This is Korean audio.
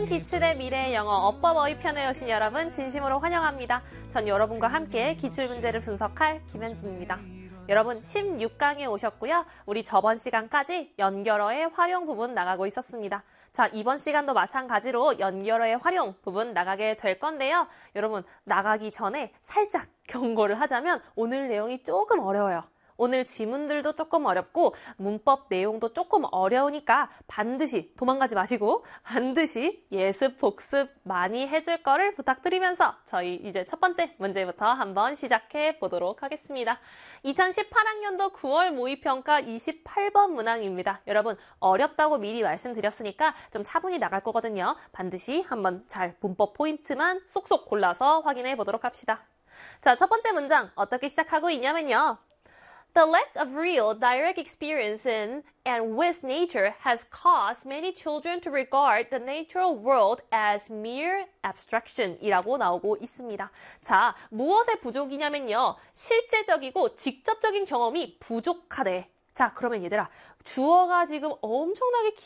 기출의 미래의 영어 어법어휘 편에 오신 여러분 진심으로 환영합니다. 전 여러분과 함께 기출문제를 분석할 김현진입니다. 여러분 16강에 오셨고요. 우리 저번 시간까지 연결어의 활용 부분 나가고 있었습니다. 자, 이번 시간도 마찬가지로 연결어의 활용 부분 나가게 될 건데요. 여러분 나가기 전에 살짝 경고를 하자면 오늘 내용이 조금 어려워요. 오늘 지문들도 조금 어렵고 문법 내용도 조금 어려우니까 반드시 도망가지 마시고 반드시 예습 복습 많이 해줄 거를 부탁드리면서 저희 이제 첫 번째 문제부터 한번 시작해 보도록 하겠습니다. 2018학년도 9월 모의평가 28번 문항입니다. 여러분 어렵다고 미리 말씀드렸으니까 좀 차분히 나갈 거거든요. 반드시 한번 잘 문법 포인트만 쏙쏙 골라서 확인해 보도록 합시다. 자, 첫 번째 문장 어떻게 시작하고 있냐면요. The lack of real, direct experience in and with nature has caused many children to regard the natural world as mere abstraction 이라고 나오고 있습니다. 자, 무엇의 부족이냐면요. 실제적이고 직접적인 경험이 부족하대. 자, 그러면 얘들아, 주어가 지금 엄청나게